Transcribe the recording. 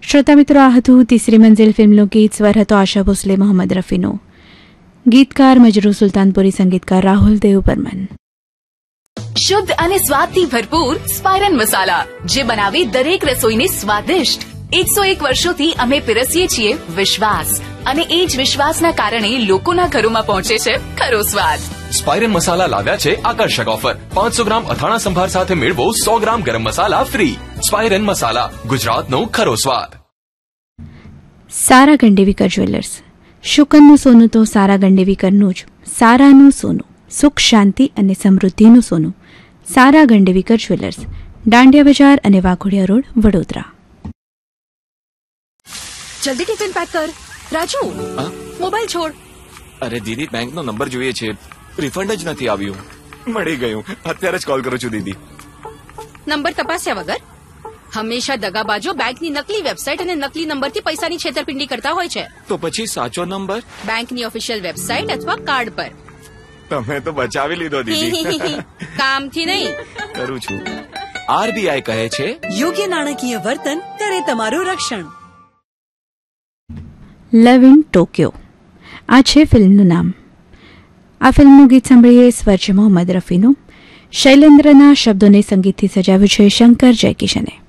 શ્રોતા મિત્રો, આ હતું તીસરી મંઝિલ ફિલ્મનું ગીત. સ્વર હતો આશા ભોસલે, મોહમ્મદ રફીનો. ગીતકાર મજરૂ સુલતાનપુરી, સંગીતકાર રાહુલ દેવ બર્મન. શુદ્ધ અને સ્વાદથી ભરપૂર સ્પાયરન મસાલા, જે બનાવે દરેક રસોઈને સ્વાદિષ્ટ. 101 વર્ષોથી અમે પીરસીએ છીએ વિશ્વાસ, અને એ જ વિશ્વાસના કારણે લોકોના ઘરોમાં પહોંચે છે ખરો સ્વાદ. સ્પાયરન મસાલા લાવ્યા છે આકર્ષક ઓફર. 500 ગ્રામ અથાણા સંભાર સાથે મેળવો 100 ગ્રામ ગરમ મસાલા ફ્રી. સ્પાયરન મસાલા, ગુજરાતનો ખરો સ્વાદ. સારા ગંડેવીકર જ્વેલર્સ. શુકનનું સોનું તો સારા ગંડેવીકરનું જ. સારાનું સોનું, સુખ, શાંતિ અને સમૃદ્ધિનું સોનું. સારા ગંડેવીકર જ્વેલર્સ, દાંડિયા બજાર અને વાઘોડિયા રોડ, વડોદરા. જલ્દી ટિફિન પેક કર. રાજુ, મોબાઈલ છોડ. અરે દીદી, બેંકનો નંબર જોઈએ છે, રિફંડ જ નથી આવ્યું. મળી ગયું, અત્યારે જ કોલ કરું છું દીદી. નંબર તપાસ્યા વગર હંમેશા દગાબાજો બેંકની નકલી વેબસાઇટ અને નકલી નંબરથી પૈસાની છેતરપિંડી કરતા હોય છે. તો પછી સાચો નંબર બેંકની ઓફિશિયલ વેબસાઇટ અથવા કાર્ડ પર. તમે તો બચાવી લીધો દીદી. કામથી નહીં, કરું છું. આરબીઆઈ કહે છે, યોગ્ય નાણાકીય વર્તન કરે તમારું રક્ષણ. લવ ઇન ટોક્યો, આ છે ફિલ્મનું નામ. આ ફિલ્મનું ગીત સાંભળીએ. સ્વર છે મોહમ્મદ રફીનો. શૈલેન્દ્રના શબ્દોને સંગીતથી સજાવ્યું છે શંકર જયકિશને.